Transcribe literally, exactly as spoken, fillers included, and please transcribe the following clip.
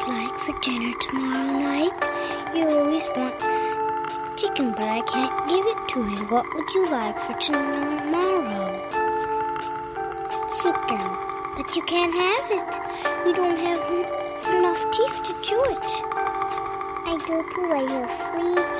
you like for dinner tomorrow night? You always want chicken, but I can't give it to you. What would you like for tomorrow? Chicken. But you can't have it. You don't have n- enough teeth to chew it. I go to a free